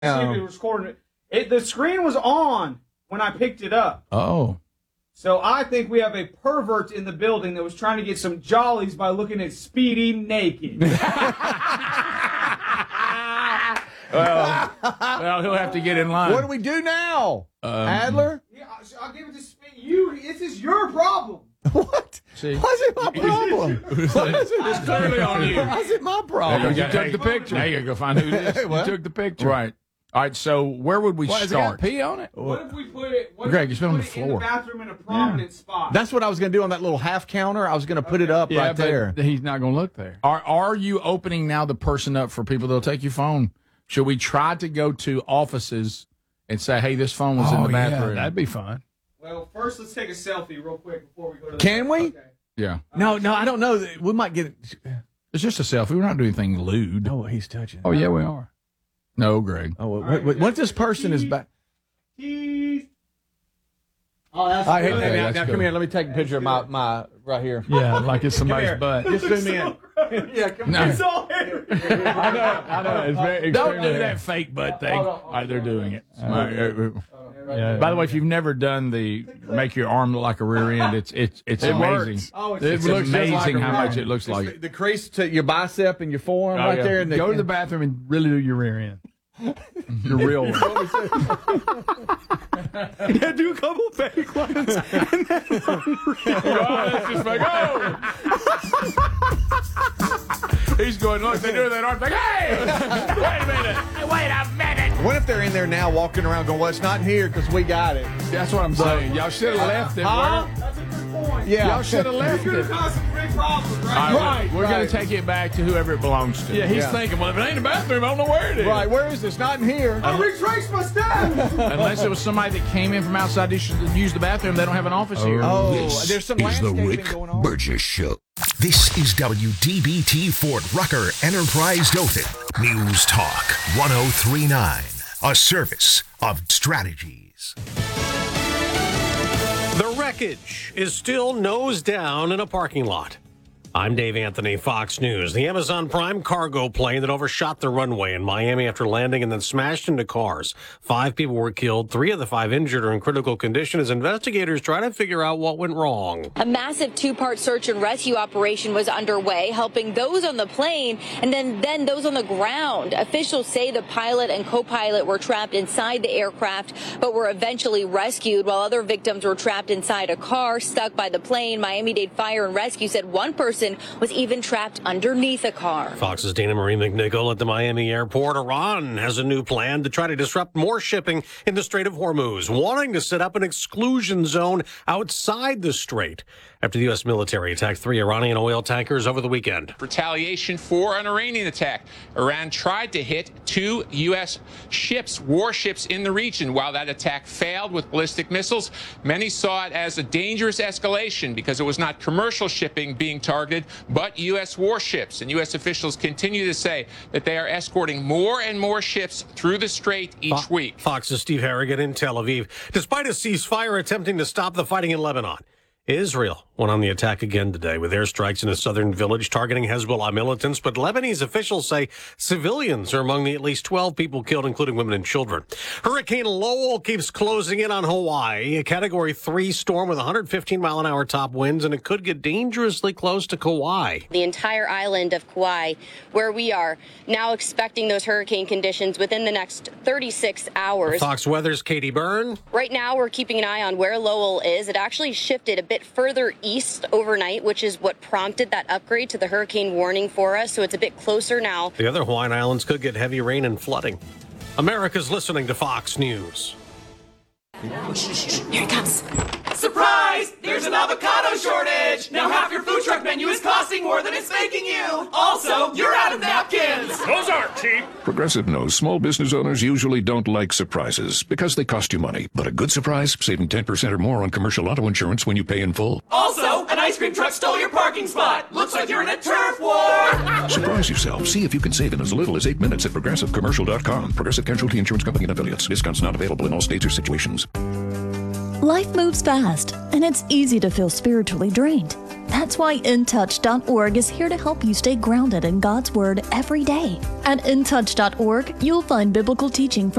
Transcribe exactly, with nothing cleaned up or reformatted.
See if it was recording. It, the screen was on when I picked it up. Oh. So I think we have a pervert in the building that was trying to get some jollies by looking at Speedy naked. well, well, he'll have to get in line. What do we do now, um, Adler? Yeah, I'll give it to Speedy. You. This is your problem. What? See? Why is it my problem? It's clearly on you. Why is it my problem? You took the picture. Now you gotta go find who it is. Hey, You what? took the picture. Right. All right, so where would we Why, has it got start? pee on it? What if we put it? What Greg, if you we spit on put the it in floor. the bathroom in a prominent spot? That's what I was going to do on that little half counter. I was going to put it up Yeah, right but there. he's not going to look there. Are Are you opening now the person up for people that'll take your phone? Should we try to go to offices and say, "Hey, this phone was in the bathroom"? that'd be fun. Well, first let's take a selfie real quick before we go to. The Can we? Okay. Yeah. No, no, I don't know. We might get it. It's just a selfie. We're not doing anything lewd. Oh, he's touching. Oh yeah, we are. No, Greg. Oh, wait, wait, once this person is back. Tease. Oh, that's All right, hey, good. hey, now, that's now good. come here. Let me take a picture of my, my right here. Yeah, like it's Come somebody's here. butt. Just zoom in. Yeah, come No. It's all hairy. I know, I know. It's very Don't extremely- do that fake butt thing. Hold on, hold All right, they're doing it. Uh, All right, uh, Yeah, By the way, if you've never done the make your arm look like a rear end, it's it's it's It amazing. works. Oh, it's, It It looks looks just like amazing a how rear much it looks It's like. the, the crease to your bicep and your forearm Oh, right yeah. there. And the, go to the bathroom and really do your rear end. Your real one. yeah, do a couple fake ones. And then Oh, it's just like, oh! He's going, look, they're doing that arm thing. Hey! Wait a minute! Wait a minute! what if they're in there now walking around going, well, it's not here because we got it. That's what I'm saying. Y'all should have left it. Huh? that's a good point. Yeah. Y'all should have left It's going it. to cause some big problems, All right? right, Right, we're going right. to take it back to whoever it belongs to. Yeah, he's Yeah. thinking, well, if it ain't in the bathroom, I don't know where it is. Right, where is this? Not in here. I retraced my steps. Unless it was somebody that came in from outside to use the bathroom, they don't have an office here. Oh, This there's some is the landscaping Rick going on. Burgess Show. This is W D B T Fort Rucker Enterprise Dothan. News Talk one oh three point nine. A service of Strategies. The wreckage is still nose down in a parking lot. I'm Dave Anthony, Fox News. The Amazon Prime cargo plane that overshot the runway in Miami after landing and then smashed into cars. Five people were killed. Three of the five injured are in critical condition as investigators try to figure out what went wrong. A massive two-part search and rescue operation was underway, helping those on the plane and then, then those on the ground. Officials say the pilot and co-pilot were trapped inside the aircraft, but were eventually rescued, while other victims were trapped inside a car stuck by the plane. Miami-Dade Fire and Rescue said one person was even trapped underneath a car. Fox's Dana Marie McNichol at the Miami airport. Iran has a new plan to try to disrupt more shipping in the Strait of Hormuz, wanting to set up an exclusion zone outside the strait after the U S military attacked three Iranian oil tankers over the weekend. Retaliation for an Iranian attack. Iran tried to hit two U S ships, warships in the region. While that attack failed with ballistic missiles, many saw it as a dangerous escalation because it was not commercial shipping being targeted, but U S warships. And U S officials continue to say that they are escorting more and more ships through the strait each Fo- week. Fox's Steve Harrigan in Tel Aviv. Despite a ceasefire attempting to stop the fighting in Lebanon, Israel went on the attack again today with airstrikes in a southern village targeting Hezbollah militants, but Lebanese officials say civilians are among the at least twelve people killed, including women and children. Hurricane Lowell keeps closing in on Hawaii, a Category three storm with one hundred fifteen mile an hour top winds, and it could get dangerously close to Kauai. The entire island of Kauai, where we are now expecting those hurricane conditions within the next thirty-six hours. Fox Weather's Katie Byrne. Right now, we're keeping an eye on where Lowell is. It actually shifted a bit further east overnight, which is what prompted that upgrade to the hurricane warning for us. So it's a bit closer now. The other Hawaiian Islands could get heavy rain and flooding. America's listening to Fox News. Here it comes. Surprise! There's an avocado shortage! Now half your food truck menu is costing more than it's making you! Also, you're out of napkins! Those aren't cheap! Progressive knows small business owners usually don't like surprises because they cost you money. But a good surprise, saving ten percent or more on commercial auto insurance when you pay in full. Also, an ice cream truck stole your parking spot! Looks like you're in a turf war! Surprise yourself. See if you can save in as little as eight minutes at progressive commercial dot com. Progressive Casualty Insurance Company and affiliates. Discounts not available in all states or situations. Life moves fast, and it's easy to feel spiritually drained. That's why in touch dot org is here to help you stay grounded in God's Word every day. At in touch dot org, you'll find biblical teaching from